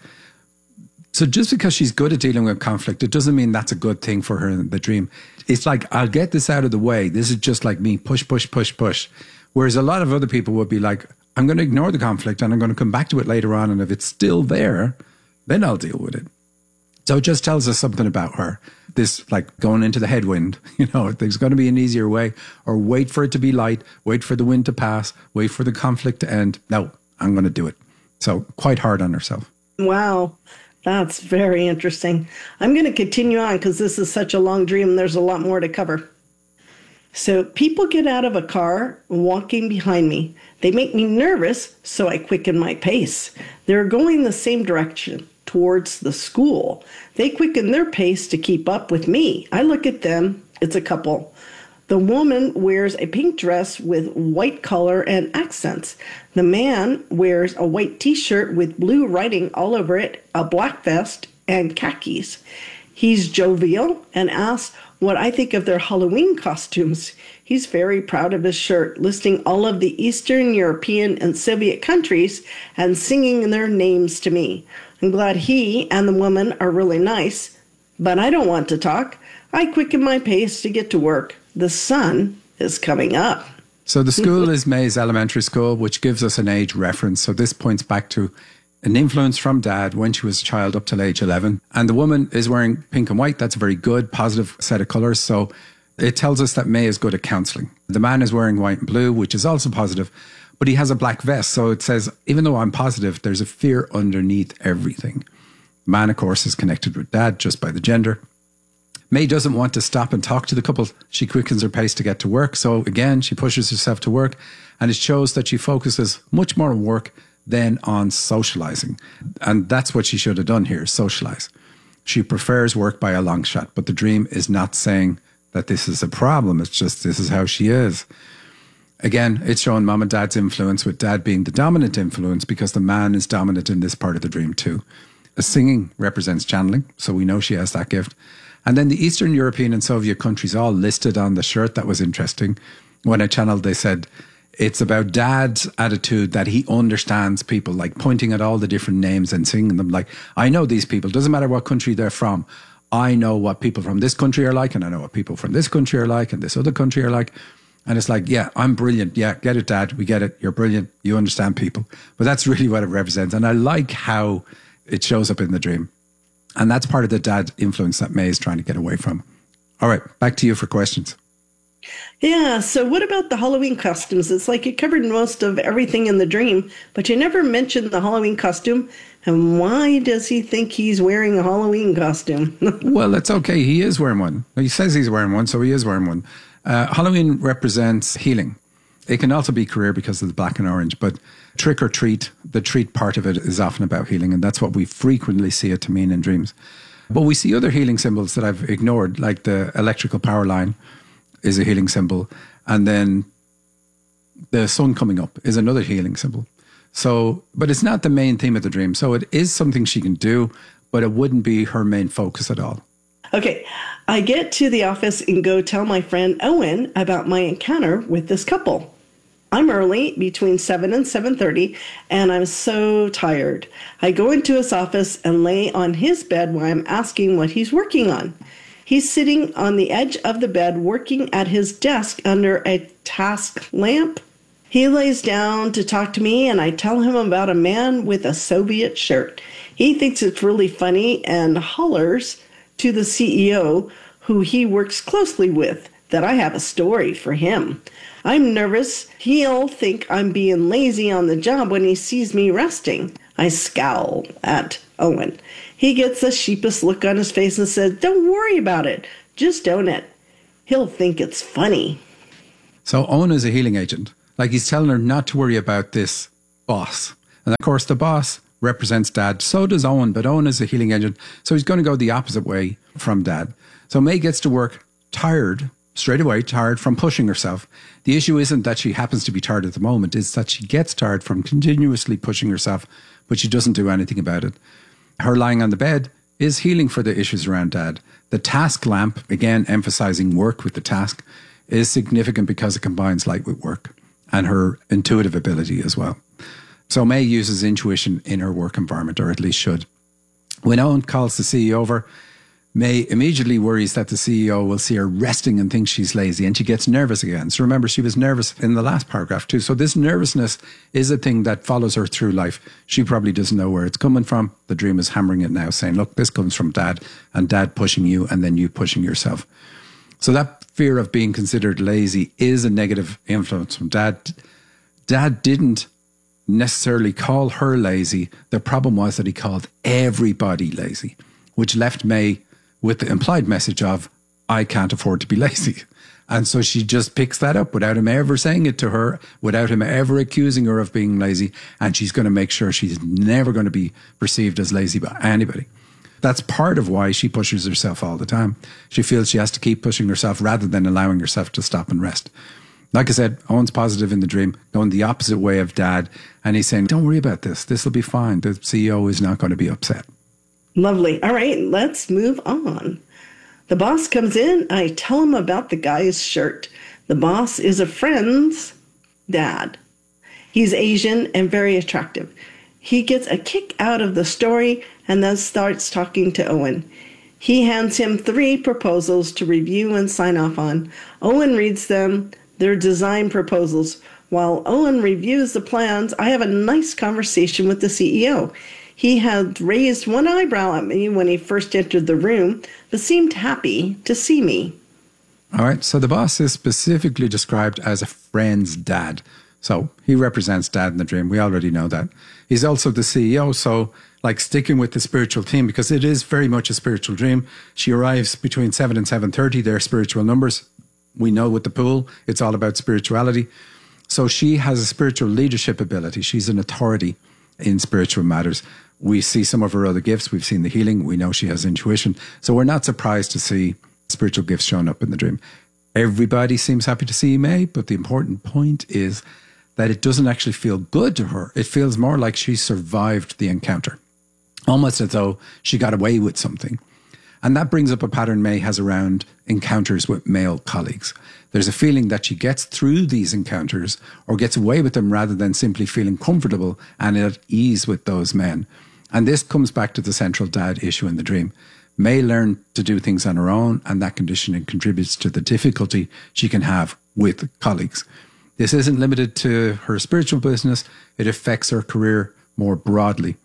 So just because she's good at dealing with conflict, it doesn't mean that's a good thing for her in the dream. It's like, I'll get this out of the way. This is just like me, push, push, push, push. Whereas a lot of other people would be like, I'm going to ignore the conflict and I'm going to come back to it later on. And if it's still there, then I'll deal with it. So it just tells us something about her. This, like going into the headwind, you know, there's going to be an easier way, or wait for it to be light, wait for the wind to pass, wait for the conflict to end. No, I'm going to do it. So quite hard on herself. Wow. That's very interesting. I'm going to continue on because this is such a long dream and there's a lot more to cover. So people get out of a car walking behind me. They make me nervous, so I quicken my pace. They're going the same direction, towards the school. They quicken their pace to keep up with me. I look at them. It's a couple. The woman wears a pink dress with white collar and accents. The man wears a white t-shirt with blue writing all over it, a black vest, and khakis. He's jovial and asks what I think of their Halloween costumes. He's very proud of his shirt, listing all of the Eastern European and Soviet countries and singing their names to me. I'm glad he and the woman are really nice, but I don't want to talk. I quicken my pace to get to work. The sun is coming up. So the school is May's elementary school, which gives us an age reference. So this points back to an influence from dad when she was a child up till age eleven. And the woman is wearing pink and white. That's a very good, positive set of colours. So it tells us that May is good at counselling. The man is wearing white and blue, which is also positive, but he has a black vest. So it says, even though I'm positive, there's a fear underneath everything. Man, of course, is connected with dad just by the gender. May doesn't want to stop and talk to the couple. She quickens her pace to get to work. So again, she pushes herself to work, and it shows that she focuses much more on work than on socializing. And that's what she should have done here, socialize. She prefers work by a long shot, but the dream is not saying that this is a problem. It's just, this is how she is. Again, it's showing mom and dad's influence, with dad being the dominant influence because the man is dominant in this part of the dream too. The singing represents channeling, so we know she has that gift. And then the Eastern European and Soviet countries all listed on the shirt. That was interesting. When I channeled, they said it's about dad's attitude that he understands people, like pointing at all the different names and singing them. Like, I know these people. Doesn't matter what country they're from. I know what people from this country are like, and I know what people from this country are like, and this other country are like. And it's like, yeah, I'm brilliant. Yeah, get it, Dad. We get it. You're brilliant. You understand people. But that's really what it represents. And I like how it shows up in the dream. And that's part of the dad influence that May is trying to get away from. All right, back to you for questions. Yeah, so what about the Halloween costumes? It's like you covered most of everything in the dream, but you never mentioned the Halloween costume. And why does he think he's wearing a Halloween costume? Well, that's okay. He is wearing one. He says he's wearing one, so he is wearing one. Uh, Halloween represents healing. It can also be career because of the black and orange, but trick or treat, the treat part of it is often about healing, and that's what we frequently see it to mean in dreams. But we see other healing symbols that I've ignored, like the electrical power line is a healing symbol, and then the sun coming up is another healing symbol. So, but it's not the main theme of the dream. So it is something she can do, but it wouldn't be her main focus at all. Okay, I get to the office and go tell my friend Owen about my encounter with this couple. I'm early, between seven and seven thirty, and I'm so tired. I go into his office and lay on his bed while I'm asking what he's working on. He's sitting on the edge of the bed working at his desk under a task lamp. He lays down to talk to me, and I tell him about a man with a Soviet shirt. He thinks it's really funny and hollers, to the C E O, who he works closely with, that I have a story for him. I'm nervous he'll think I'm being lazy on the job when he sees me resting. I scowl at Owen. He gets a sheepish look on his face and says, "Don't worry about it. Just own it. He'll think it's funny." So Owen is a healing agent. Like, he's telling her not to worry about this boss. And of course, the boss represents Dad. So does Owen, but Owen is a healing agent. So he's going to go the opposite way from Dad. So May gets to work tired, straight away, tired from pushing herself. The issue isn't that she happens to be tired at the moment. It's that she gets tired from continuously pushing herself, but she doesn't do anything about it. Her lying on the bed is healing for the issues around Dad. The task lamp, again emphasizing work with the task, is significant because it combines light with work and her intuitive ability as well. So May uses intuition in her work environment, or at least should. When Owen calls the C E O over, May immediately worries that the C E O will see her resting and think she's lazy, and she gets nervous again. So remember, she was nervous in the last paragraph too. So this nervousness is a thing that follows her through life. She probably doesn't know where it's coming from. The dream is hammering it now, saying, look, this comes from Dad, and Dad pushing you, and then you pushing yourself. So that fear of being considered lazy is a negative influence from Dad. Dad didn't necessarily call her lazy. The problem was that he called everybody lazy, which left May with the implied message of, I can't afford to be lazy. And so she just picks that up without him ever saying it to her, without him ever accusing her of being lazy. And she's going to make sure she's never going to be perceived as lazy by anybody. That's part of why she pushes herself all the time. She feels she has to keep pushing herself rather than allowing herself to stop and rest. Like I said, Owen's positive in the dream, going the opposite way of Dad. And he's saying, don't worry about this. This will be fine. The C E O is not going to be upset. Lovely. All right, let's move on. The boss comes in. I tell him about the guy's shirt. The boss is a friend's dad. He's Asian and very attractive. He gets a kick out of the story and then starts talking to Owen. He hands him three proposals to review and sign off on. Owen reads them. They're design proposals. While Owen reviews the plans, I have a nice conversation with the C E O. He had raised one eyebrow at me when he first entered the room, but seemed happy to see me. All right, so the boss is specifically described as a friend's dad. So he represents Dad in the dream. We already know that. He's also the C E O, so like sticking with the spiritual theme, because it is very much a spiritual dream. She arrives between seven and seven thirty. They're spiritual numbers. We know with the pool, it's all about spirituality. So she has a spiritual leadership ability. She's an authority in spiritual matters. We see some of her other gifts. We've seen the healing. We know she has intuition. So we're not surprised to see spiritual gifts showing up in the dream. Everybody seems happy to see May, but the important point is that it doesn't actually feel good to her. It feels more like she survived the encounter, almost as though she got away with something. And that brings up a pattern May has around encounters with male colleagues. There's a feeling that she gets through these encounters or gets away with them rather than simply feeling comfortable and at ease with those men. And this comes back to the central dad issue in the dream. May learn to do things on her own, and that conditioning contributes to the difficulty she can have with colleagues. This isn't limited to her spiritual business. It affects her career more broadly.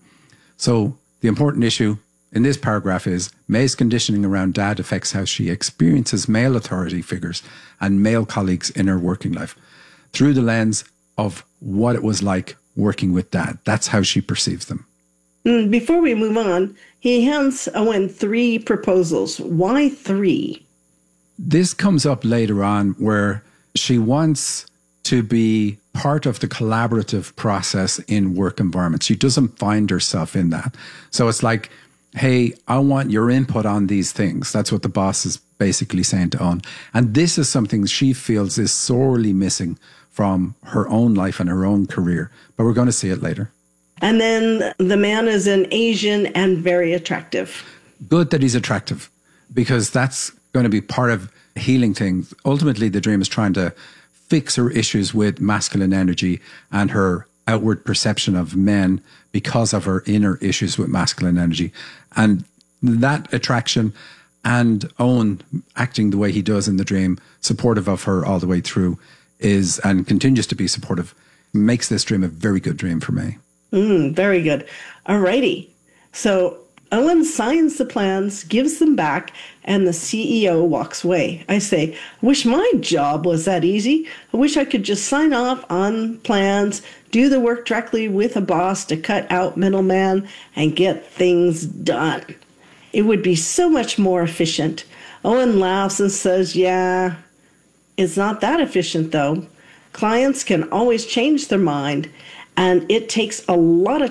So the important issue in this paragraph is May's conditioning around Dad affects how she experiences male authority figures and male colleagues in her working life through the lens of what it was like working with Dad. That's how she perceives them. Before we move on, he hands Owen three proposals. Why three? This comes up later on where she wants to be part of the collaborative process in work environments. She doesn't find herself in that. So it's like, hey, I want your input on these things. That's what the boss is basically saying to Owen. And this is something she feels is sorely missing from her own life and her own career. But we're going to see it later. And then the man is an Asian and very attractive. Good that he's attractive, because that's going to be part of healing things. Ultimately, the dream is trying to fix her issues with masculine energy and her outward perception of men because of her inner issues with masculine energy. And that attraction and Owen acting the way he does in the dream, supportive of her all the way through, is and continues to be supportive, makes this dream a very good dream for me. Mm, very good. All righty. So Owen signs the plans, gives them back, and the C E O walks away. I say, I wish my job was that easy. I wish I could just sign off on plans, do the work directly with a boss to cut out middleman, and get things done. It would be so much more efficient. Owen laughs and says, yeah, it's not that efficient though. Clients can always change their mind, and it takes a lot of